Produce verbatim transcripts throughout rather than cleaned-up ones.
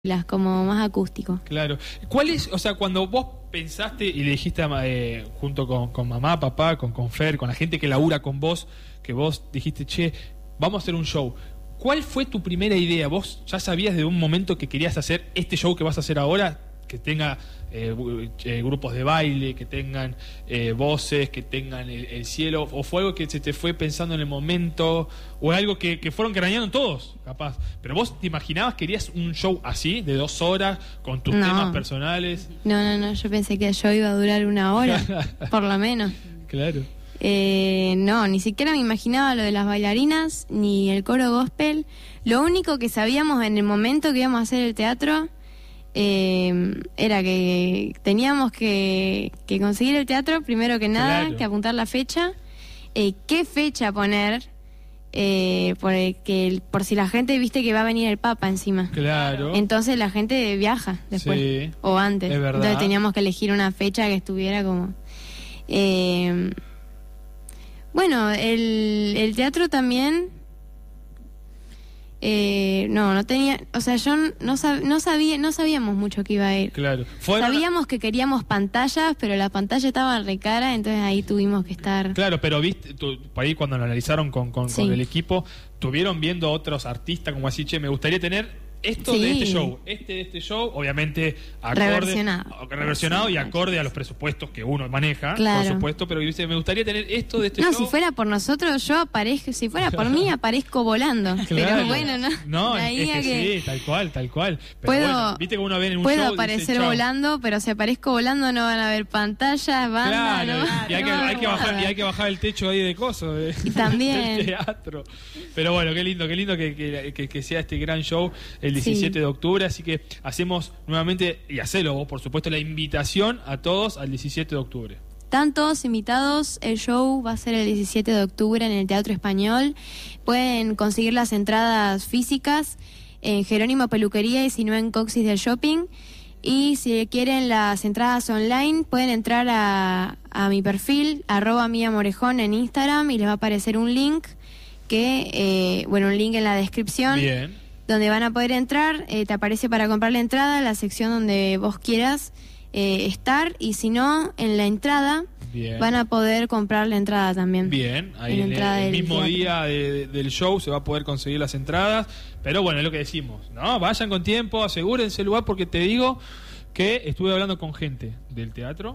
las como más acústico. Claro. ¿Cuál es, o sea, cuando vos pensaste y le dijiste eh, junto con, con mamá, papá, con, con Fer, con la gente que labura con vos, que vos dijiste, che, vamos a hacer un show? ¿Cuál fue tu primera idea? ¿Vos ya sabías de un momento que querías hacer este show que vas a hacer ahora? Que tenga eh, eh, grupos de baile, que tengan eh, voces, que tengan el, el cielo, o fue algo que se te fue pensando en el momento, o algo que, que fueron craneando todos, capaz. Pero vos te imaginabas, querías un show así, de dos horas, con tus no. temas personales. No, no, no, yo pensé que el show iba a durar una hora, por lo menos. Claro. Eh, no, ni siquiera me imaginaba lo de las bailarinas, ni el coro gospel. Lo único que sabíamos en el momento que íbamos a hacer el teatro Eh, era que teníamos que, que conseguir el teatro, primero que nada, claro. que apuntar la fecha, eh, qué fecha poner, eh, por, que, por si la gente viste que va a venir el Papa encima. Claro. Entonces la gente viaja después, sí, o antes. Es verdad. Entonces teníamos que elegir una fecha que estuviera como... Eh, bueno, el, el teatro también... Eh, no, no tenía, o sea, yo no, sab, no sabía, no sabíamos mucho que iba a ir. Claro. Sabíamos una... que queríamos pantallas, pero la pantalla estaba re cara, entonces ahí tuvimos que estar. Claro, pero viste, tu, ahí cuando lo analizaron con, con, sí. con el equipo, tuvieron viendo otros artistas como así, che, me gustaría tener esto sí. de este show, este de este show, obviamente acorde, reversionado, reversionado y acorde a los presupuestos que uno maneja, claro. por supuesto, pero dice, me gustaría tener esto de este no, show. No, si fuera por nosotros, yo aparezco, si fuera por mí, aparezco volando. Claro. Pero bueno, no. No, es que, que sí, tal cual, tal cual. Pero puedo, bueno, viste que uno ve en un puedo show, aparecer dice, volando, pero si aparezco volando no van a ver pantallas, banda, claro, no, y hay, no, que, hay, no, que bajar, no. y hay que bajar el techo ahí de coso de, y también del teatro. Pero bueno, qué lindo, qué lindo que, que, que, que sea este gran show el diecisiete sí. de octubre. Así que hacemos nuevamente, y hacelo vos, por supuesto, la invitación a todos al diecisiete de octubre. Están todos invitados, el show va a ser el diecisiete de octubre en el Teatro Español. Pueden conseguir las entradas físicas en Jerónimo Peluquería y si no en Coxis del Shopping. Y si quieren las entradas online, pueden entrar a, a mi perfil, arroba Mía Morejón en Instagram, y les va a aparecer un link, que eh, bueno, un link en la descripción. Bien. Donde van a poder entrar, eh, te aparece para comprar la entrada, la sección donde vos quieras eh, estar, y si no, en la entrada Bien. van a poder comprar la entrada también. Bien, ahí en, en el, el mismo teatro. día de, de, del show se va a poder conseguir las entradas, pero bueno, es lo que decimos, ¿no? Vayan con tiempo, asegúrense el lugar, porque te digo que estuve hablando con gente del teatro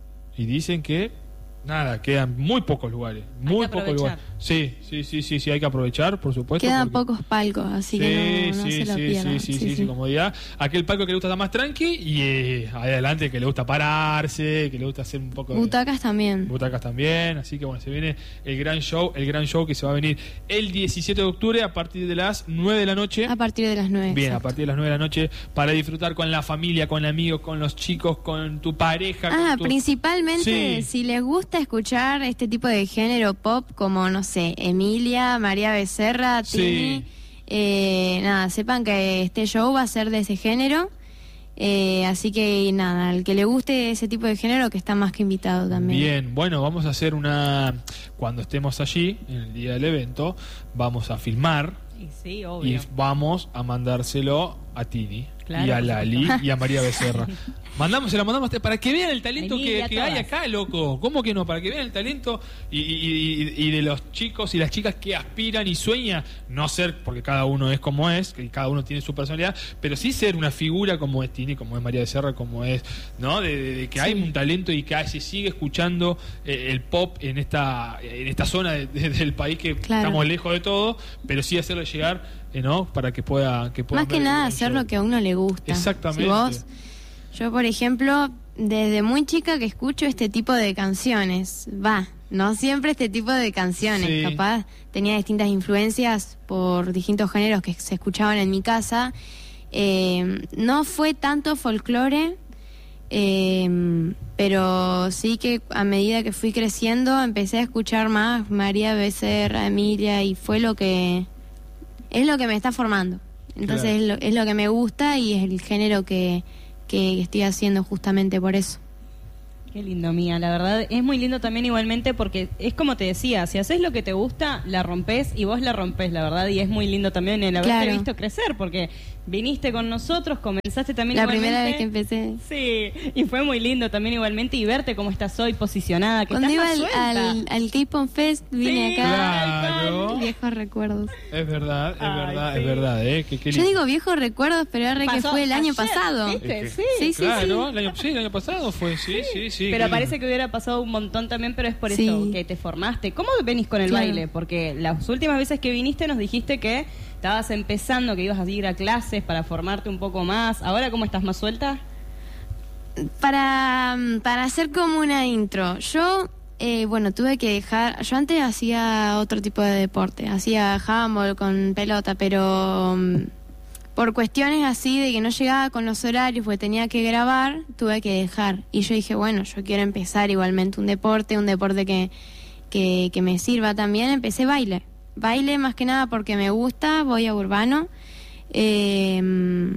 y dicen que nada, quedan muy pocos lugares, muy pocos lugares. Sí, sí, sí, sí, sí, hay que aprovechar, por supuesto. Quedan porque... pocos palcos, así sí, que no, no sí, se lo sí, pierdan. Sí, sí, sí, sí, sí, comodidad. Aquel palco que le gusta estar más tranqui y eh, ahí adelante que le gusta pararse, que le gusta hacer un poco butacas de... también. Butacas también, así que bueno, se viene el gran show, el gran show que se va a venir el diecisiete de octubre a partir de las nueve de la noche. A partir de las nueve. Bien, exacto. A partir de las nueve de la noche para disfrutar con la familia, con amigos, con los chicos, con tu pareja. Ah, con tu... principalmente sí. si les gusta escuchar este tipo de género pop como, no sé, Emilia, María Becerra, Tini, sí. eh, nada, sepan que este show va a ser de ese género, eh, así que nada, al que le guste ese tipo de género, que está más que invitado también. Bien, bueno, vamos a hacer una, cuando estemos allí, en el día del evento, vamos a filmar y, sí, obvio. y vamos a mandárselo a Tini. Claro, y a Lali y a María Becerra. Mandamos, se la mandamos para que vean el talento que, que hay acá, loco. ¿Cómo que no? Para que vean el talento y, y, y, y de los chicos y las chicas que aspiran y sueñan no ser, porque cada uno es como es, que cada uno tiene su personalidad, pero sí ser una figura como es Tini, como es María Becerra, como es, ¿no? De, de, de que sí. hay un talento y que se sigue escuchando eh, el pop en esta en esta zona de, de, del país que claro. estamos lejos de todo, pero sí hacerle llegar, eh, ¿no? Para que pueda que pueda más que nada hacer show. Lo que a uno le gusta. Exactamente. Si vos, yo por ejemplo, desde muy chica que escucho este tipo de canciones, va, no siempre este tipo de canciones, sí. capaz tenía distintas influencias por distintos géneros que se escuchaban en mi casa, eh, no fue tanto folclore, eh, pero sí que a medida que fui creciendo empecé a escuchar más María Becerra, Emilia, y fue lo que es lo que me está formando. Entonces claro. es, lo, es lo que me gusta y es el género que, que estoy haciendo justamente por eso. Qué lindo, Mía, la verdad es muy lindo también igualmente porque es como te decía, si haces lo que te gusta, la rompes y vos la rompes, la verdad, y es muy lindo también el haberte claro. visto crecer, porque viniste con nosotros, comenzaste también La igualmente. primera vez que empecé. Sí, y fue muy lindo también igualmente y verte cómo estás hoy posicionada, que Cuando estás iba más al, suelta. al, al K-Pop Fest, vine Sí, acá. Claro. Viejos recuerdos. Es verdad, es Ay, verdad, sí. es verdad, ¿eh? Que, qué Yo lindo. digo viejos recuerdos, pero es re que Pasó fue el año ayer, pasado. ¿viste? Es que- Sí, Sí, sí, claro, sí. El año, sí, el año pasado fue, sí, sí, sí. Pero qué parece lindo. que hubiera pasado un montón también, pero es por Sí. eso que te formaste. ¿Cómo venís con el Claro. baile? Porque las últimas veces que viniste nos dijiste que estabas empezando, que ibas a ir a clases para formarte un poco más. ¿Ahora cómo estás más suelta? Para, para hacer como una intro, yo, eh, bueno, tuve que dejar, yo antes hacía otro tipo de deporte, hacía handball con pelota, pero um, por cuestiones así de que no llegaba con los horarios, porque tenía que grabar, tuve que dejar. Y yo dije, bueno, yo quiero empezar igualmente un deporte, un deporte que, que, que me sirva también. Empecé baile, baile más que nada porque me gusta, voy a urbano. Eh,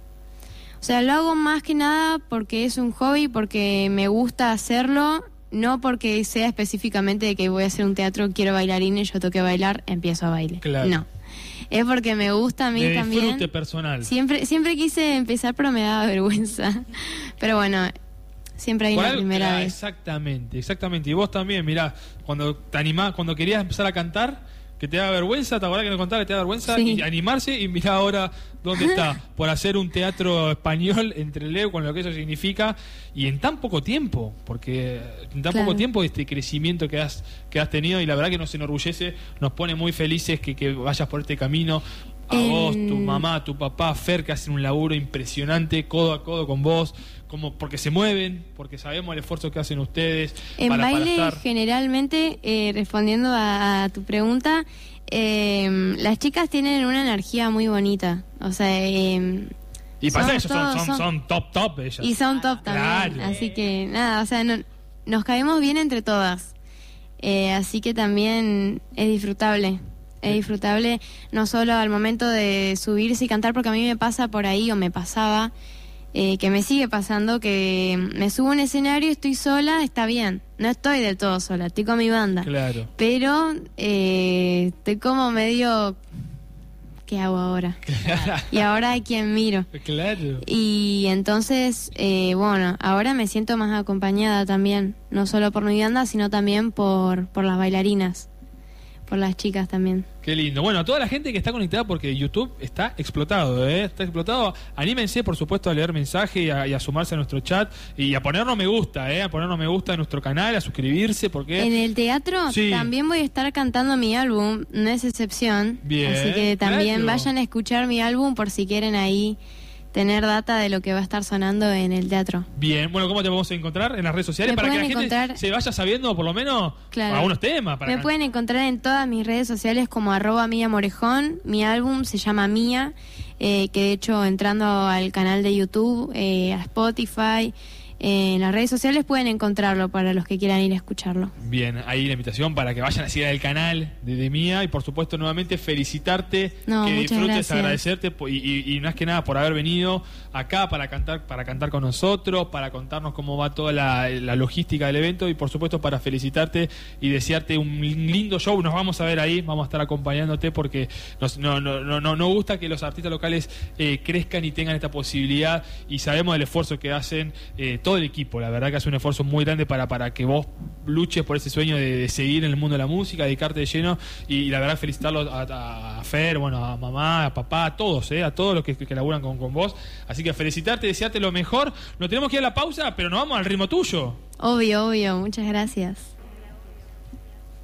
O sea, lo hago más que nada porque es un hobby, porque me gusta hacerlo, no porque sea específicamente de que voy a hacer un teatro, quiero bailarines, yo toque bailar, empiezo a bailar. Claro. No. Es porque me gusta a mí De también. disfrute personal. Siempre siempre quise empezar, pero me daba vergüenza. Pero bueno, siempre hay Por una algo- primera ah, vez. Exactamente, exactamente. Y vos también, mirá, cuando te animás, cuando querías empezar a cantar, que te da vergüenza, ¿te acordás que me contabas que te da vergüenza? Sí. Y animarse, y mirá ahora dónde está, por hacer un teatro español entre Leo, con lo que eso significa, y en tan poco tiempo, porque en tan Claro. poco tiempo este crecimiento que has, que has tenido, y la verdad que nos enorgullece, nos pone muy felices que, que vayas por este camino. A En- vos, tu mamá, tu papá, Fer, que hacen un laburo impresionante, codo a codo con vos, como porque se mueven, porque sabemos el esfuerzo que hacen ustedes En para, para baile, estar. generalmente, eh, respondiendo a, a tu pregunta, eh, las chicas tienen una energía muy bonita. O sea, eh, Y pasa somos eso, son, todos- son, son- son top, top ellas. y son top también. Claro. Así que, nada, o sea, no- nos caemos bien entre todas. Eh, así que también es disfrutable. Es disfrutable no solo al momento de subirse y cantar, porque a mí me pasa por ahí, o me pasaba, eh, que me sigue pasando, que me subo a un escenario y estoy sola, está bien. No estoy del todo sola, estoy con mi banda. Claro. Pero eh, estoy como medio... ¿Qué hago ahora? Y ahora hay quien miro. Claro. Y entonces, eh, bueno, ahora me siento más acompañada también, no solo por mi banda, sino también por, por las bailarinas, por las chicas también. Qué lindo. Bueno, a toda la gente que está conectada, porque YouTube está explotado, ¿eh? Está explotado. Anímense, por supuesto, a leer mensaje y a, y a sumarse a nuestro chat y a ponernos me gusta, ¿eh? A ponernos me gusta en nuestro canal, a suscribirse, porque... En el teatro Sí. también voy a estar cantando mi álbum, no es excepción. Bien, Así que también claro. vayan a escuchar mi álbum por si quieren ahí tener data de lo que va a estar sonando en el teatro. Bien, bueno, ¿cómo te vamos a encontrar? En las redes sociales, Me para que la pueden gente encontrar- se vaya sabiendo, por lo menos, Claro. algunos temas. Para Me que- pueden encontrar en todas mis redes sociales como arroba Mía Morejón. Mi álbum se llama Mía, eh, que de hecho entrando al canal de YouTube, eh, a Spotify, eh, en las redes sociales pueden encontrarlo para los que quieran ir a escucharlo. Bien, ahí la invitación para que vayan a seguir el canal de, de Mía y por supuesto nuevamente felicitarte, No, que muchas disfrutes, gracias. agradecerte po- y, y, y más que nada por haber venido acá para cantar, para cantar con nosotros, para contarnos cómo va toda la, la logística del evento y por supuesto para felicitarte y desearte un lindo show. Nos vamos a ver ahí, vamos a estar acompañándote porque nos, no, no, no, no, nos gusta que los artistas locales eh, crezcan y tengan esta posibilidad y sabemos del esfuerzo que hacen eh, todo el equipo. La verdad que hace un esfuerzo muy grande para, para que vos luches por ese sueño de, de seguir en el mundo de la música, dedicarte de lleno y, y la verdad felicitarlos a, a Fer, bueno, a mamá, a papá, a todos, eh, a todos los que, que laburan con, con vos. Así que felicitarte, desearte lo mejor. Nos tenemos que ir a la pausa, pero nos vamos al ritmo tuyo. Obvio, obvio. Muchas gracias.